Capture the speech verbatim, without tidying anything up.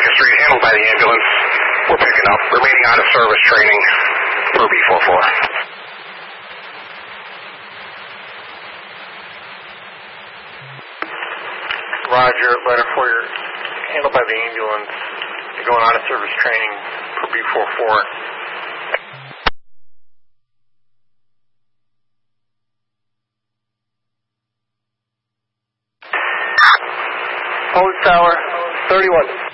Baker Street, handled by the ambulance. We're picking up. Remaining out of service training per B forty-four. Roger, letter for your handled by the ambulance. You're going out of service training per B forty-four. Hold tower, thirty-one.